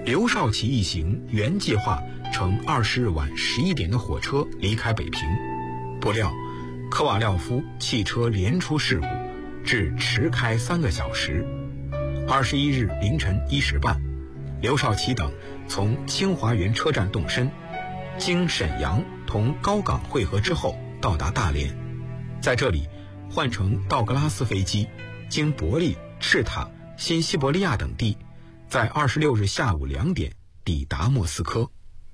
刘少奇一行原计划乘20日晚11点的火车离开北平，不料科瓦廖夫汽车连出事故，致迟开3个小时。21日凌晨1时半，刘少奇等从清华园车站动身，经沈阳同高岗会合之后到达大连，在这里换乘道格拉斯飞机，经伯利、赤塔、新西伯利亚等地，在26日下午2点抵达莫斯科。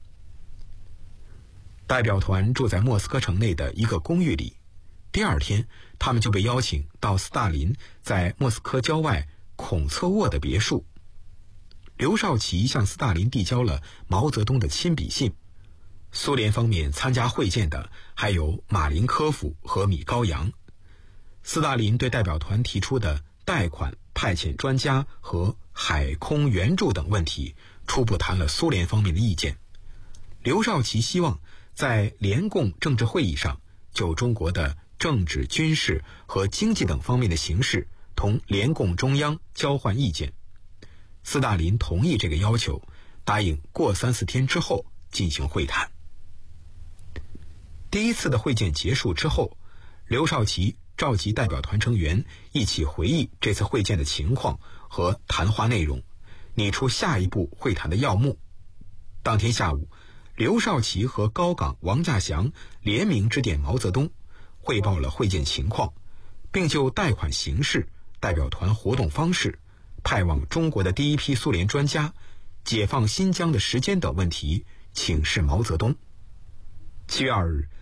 代表团住在莫斯科城内的一个公寓里，第二天他们就被邀请到斯大林在莫斯科郊外孔策沃的别墅。刘少奇向斯大林递交了毛泽东的亲笔信。苏联方面参加会见的还有马林科夫和米高扬。斯大林对代表团提出的贷款、派遣专家和海空援助等问题初步谈了苏联方面的意见。刘少奇希望在联共政治会议上就中国的政治、军事和经济等方面的形势同联共中央交换意见。斯大林同意这个要求，答应过3-4天之后进行会谈。第一次的会见结束之后，刘少奇召集代表团成员一起回忆这次会见的情况和谈话内容，拟出下一步会谈的要目。当天下午，刘少奇和高岗、王稼祥联名致电毛泽东，汇报了会见情况，并就贷款形式、代表团活动方式、派往中国的第一批苏联专家、解放新疆的时间等问题请示毛泽东。7月2日，